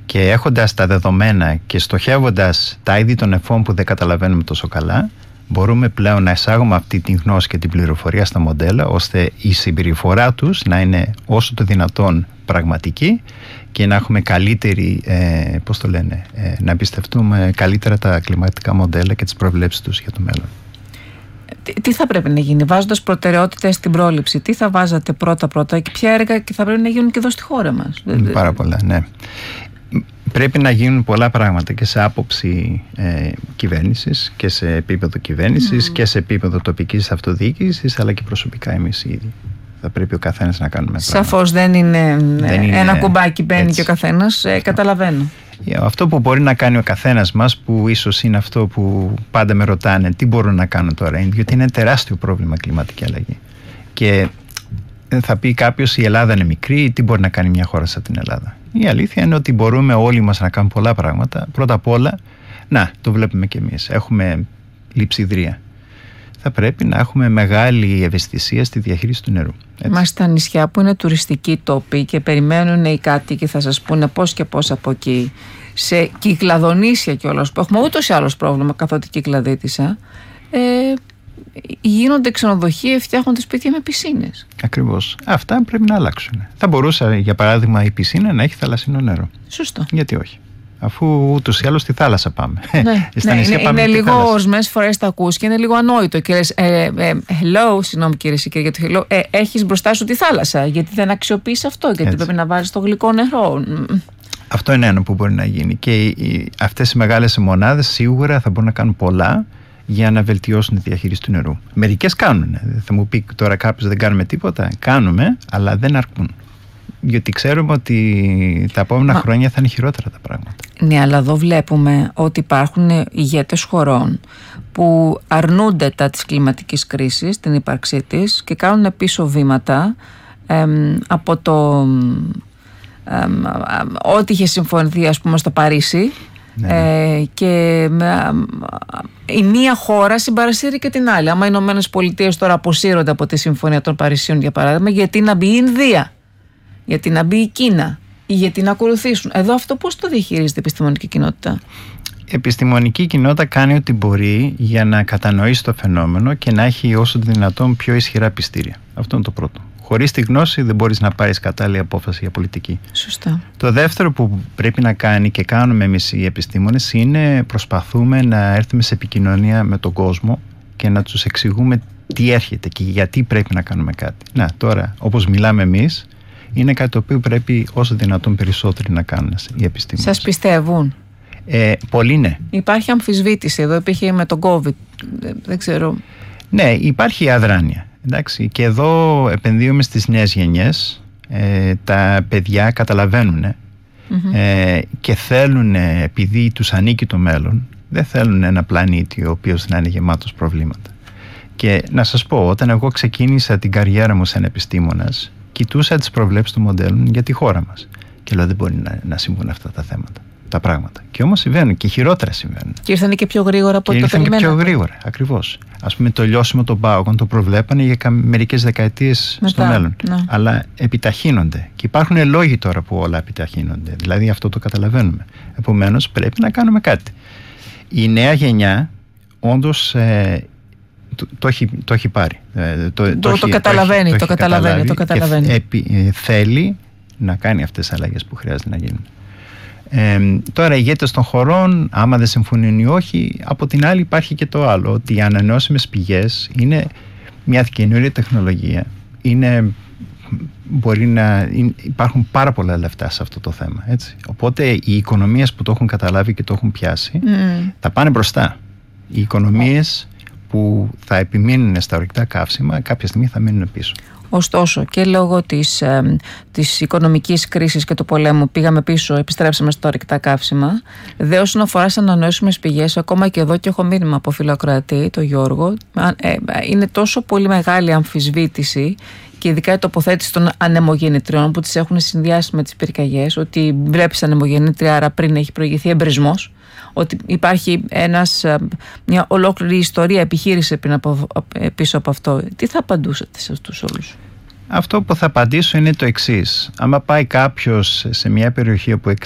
Και έχοντας τα δεδομένα και στοχεύοντας τα είδη των νεφών που δεν καταλαβαίνουμε τόσο καλά, μπορούμε πλέον να εισάγουμε αυτή την γνώση και την πληροφορία στα μοντέλα, ώστε η συμπεριφορά τους να είναι όσο το δυνατόν πραγματική και να έχουμε καλύτερη, να εμπιστευτούμε καλύτερα τα κλιματικά μοντέλα και τις προβλέψεις τους για το μέλλον. Τι θα πρέπει να γίνει, βάζοντας προτεραιότητες στην πρόληψη, τι θα βάζατε πρώτα και ποια έργα και θα πρέπει να γίνουν και εδώ στη χώρα μας? Πάρα πολλά, ναι. Πρέπει να γίνουν πολλά πράγματα και σε άποψη κυβέρνησης και σε επίπεδο κυβέρνησης και σε επίπεδο τοπικής αυτοδιοίκησης, αλλά και προσωπικά εμείς οι ίδιοι. Θα πρέπει ο καθένας να κάνουμε πράγματα. Σαφώς δεν είναι ένα κουμπάκι μπαίνει έτσι και ο καθένας, καταλαβαίνω. Αυτό που μπορεί να κάνει ο καθένας μας, που ίσως είναι αυτό που πάντα με ρωτάνε, τι μπορώ να κάνω τώρα, διότι είναι τεράστιο πρόβλημα κλιματική αλλαγή. Και θα πει κάποιος, η Ελλάδα είναι μικρή, τι μπορεί να κάνει μια χώρα σαν την Ελλάδα? Η αλήθεια είναι ότι μπορούμε όλοι μας να κάνουμε πολλά πράγματα. Πρώτα απ' όλα, το βλέπουμε κι εμείς, έχουμε λειψιδρία. Θα πρέπει να έχουμε μεγάλη ευαισθησία στη διαχείριση του νερού. Μας στα νησιά που είναι τουριστικοί τόποι και περιμένουν οι κάτοικοι, θα σας πούνε πώς και πώς από εκεί, σε κυκλαδονήσια κιόλας, που έχουμε ούτως ή άλλως πρόβλημα καθότι κυκλαδίτησα, γίνονται ξενοδοχεία, φτιάχνονται σπίτια με πισίνες. Ακριβώς. Αυτά πρέπει να αλλάξουν. Θα μπορούσε, για παράδειγμα, η πισίνα να έχει θαλασσινό νερό. Σωστό. Γιατί όχι? Αφού ούτως ή άλλως στη θάλασσα πάμε. Είναι λίγο, ορισμένες φορές τα ακούς και είναι λίγο ανόητο και λες hello, συγγνώμη κύριε Σικέ για το hello, έχεις μπροστά σου τη θάλασσα, γιατί δεν αξιοποιείς αυτό, γιατί πρέπει να βάλεις το γλυκό νερό. Αυτό είναι ένα που μπορεί να γίνει και αυτές οι μεγάλες μονάδες σίγουρα θα μπορούν να κάνουν πολλά για να βελτιώσουν τη διαχείριση του νερού. Μερικές κάνουν. Θα μου πει τώρα κάποιος δεν κάνουμε τίποτα. Κάνουμε, αλλά δεν αρκούν. Γιατί ξέρουμε ότι τα επόμενα χρόνια θα είναι χειρότερα τα πράγματα. Ναι, αλλά εδώ βλέπουμε ότι υπάρχουν ηγέτες χωρών που αρνούνται της κλιματικής κρίσης, την ύπαρξή της, και κάνουν πίσω βήματα από το ό,τι είχε συμφωνηθεί, ας πούμε, στο Παρίσι. Και η μία χώρα συμπαρασύρει και την άλλη. Άμα οι Ηνωμένες Πολιτείες τώρα αποσύρονται από τη Συμφωνία των Παρισίων, για παράδειγμα, γιατί να μπει η Ινδία, γιατί να μπει η Κίνα ή γιατί να ακολουθήσουν? Εδώ αυτό πώς το διαχειρίζεται η επιστημονική κοινότητα? Η επιστημονική κοινότητα κάνει ό,τι μπορεί για να κατανοήσει το φαινόμενο και να έχει όσο το δυνατόν πιο ισχυρά πιστήρια. Αυτό είναι το πρώτο. Χωρίς τη γνώση δεν μπορείς να πάρεις κατάλληλη απόφαση για πολιτική. Σωστά. Το δεύτερο που πρέπει να κάνει και κάνουμε εμείς οι επιστήμονες είναι προσπαθούμε να έρθουμε σε επικοινωνία με τον κόσμο και να τους εξηγούμε τι έρχεται και γιατί πρέπει να κάνουμε κάτι. Τώρα, όπως μιλάμε εμείς, είναι κάτι το οποίο πρέπει όσο δυνατόν περισσότεροι να κάνουν οι επιστήμονες. Σας πιστεύουν? Πολλοί ναι. Υπάρχει αμφισβήτηση. Εδώ υπήρχε με τον COVID. Δεν ξέρω. Ναι, υπάρχει αδράνεια. Εντάξει, και εδώ επενδύουμε στις νέες γενιές. Τα παιδιά καταλαβαίνουν και θέλουν, επειδή τους ανήκει το μέλλον, δεν θέλουν ένα πλανήτη ο οποίος να είναι γεμάτος προβλήματα. Και να σας πω, όταν εγώ ξεκίνησα την καριέρα μου σαν επιστήμονας, κοιτούσα τις προβλέψεις των μοντέλων για τη χώρα μας και λέω δεν μπορεί να συμβούν αυτά τα θέματα, τα πράγματα. Και όμως συμβαίνουν και χειρότερα συμβαίνουν. Και ήρθαν και πιο γρήγορα από ό,τι το περιμέναμε. Και πιο γρήγορα, ακριβώς. Ας πούμε, το λιώσιμο των πάγων το προβλέπανε για μερικές δεκαετίες στο μέλλον. Ναι. Αλλά επιταχύνονται. Και υπάρχουν λόγοι τώρα που όλα επιταχύνονται. Δηλαδή αυτό το καταλαβαίνουμε. Επομένως πρέπει να κάνουμε κάτι. Η νέα γενιά όντως το έχει πάρει. Το καταλαβαίνει. Και θέλει να κάνει αυτές τις αλλαγές που χρειάζεται να γίνουν. Τώρα οι ηγέτες των χωρών, άμα δεν συμφωνούν ή όχι, από την άλλη υπάρχει και το άλλο, ότι οι ανανεώσιμες πηγές είναι μια καινούργια τεχνολογία. Υπάρχουν πάρα πολλά λεφτά σε αυτό το θέμα, έτσι. Οπότε οι οικονομίες που το έχουν καταλάβει και το έχουν πιάσει θα πάνε μπροστά. Οι οικονομίες που θα επιμείνουν στα ορυκτά καύσιμα κάποια στιγμή θα μείνουν πίσω. Ωστόσο, και λόγω της οικονομικής κρίσης και του πολέμου πήγαμε πίσω, επιστρέψαμε στα ορυκτά καύσιμα. Δε όσον αφορά στις ανανεώσιμες πηγές, ακόμα και εδώ, και έχω μήνυμα από φίλο ακροατή, τον Γιώργο, είναι τόσο πολύ μεγάλη αμφισβήτηση και ειδικά η τοποθέτηση των ανεμογεννητριών που τις έχουν συνδυάσει με τις πυρκαγιές, ότι βλέπεις ανεμογεννήτρια, άρα πριν έχει προηγηθεί εμπρισμός, ότι υπάρχει μια ολόκληρη ιστορία, επιχείρηση πίσω από αυτό. Τι θα απαντούσατε σε αυτούς όλους? Αυτό που θα απαντήσω είναι το εξής. Άμα πάει κάποιος σε μια περιοχή όπου